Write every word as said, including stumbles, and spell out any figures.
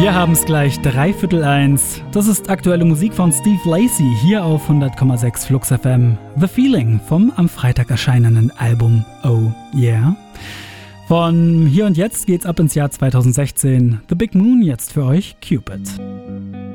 Wir haben es gleich dreiviertel eins. Das ist aktuelle Musik von Steve Lacy hier auf hundert Komma sechs Flux F M. The Feeling vom am Freitag erscheinenden Album Oh Yeah. Von Hier und Jetzt geht's ab ins Jahr zweitausendsechzehn. The Big Moon jetzt für euch, Cupid.